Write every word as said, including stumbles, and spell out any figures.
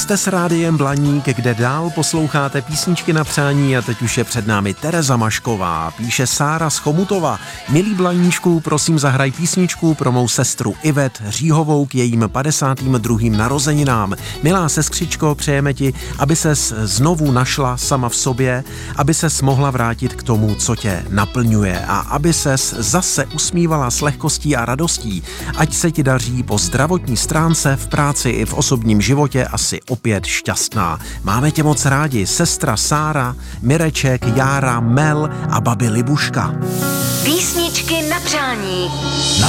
Jste s Rádiem Blaník, kde dál posloucháte písničky na přání a teď už je před námi Tereza Mašková, píše Sára z Chomutova. Milý Blaníčku, prosím zahraj písničku pro mou sestru Ivet Říhovou k jejím padesátým druhým narozeninám. Milá sestřičko, přejeme ti, aby ses znovu našla sama v sobě, aby ses mohla vrátit k tomu, co tě naplňuje a aby ses zase usmívala s lehkostí a radostí. Ať se ti daří po zdravotní stránce, v práci i v osobním životě asi opět šťastná. Máme tě moc rádi, sestra Sára, Mireček, Jára, Mel a babi Libuška. Písničky na přání. Na